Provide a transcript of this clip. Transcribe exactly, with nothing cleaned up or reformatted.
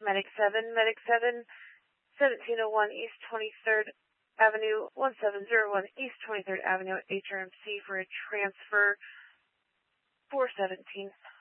Medic seven, Medic seven, seventeen oh one East twenty-third Avenue, one seven zero one East twenty-third Avenue, H R M C for a transfer four seventeen.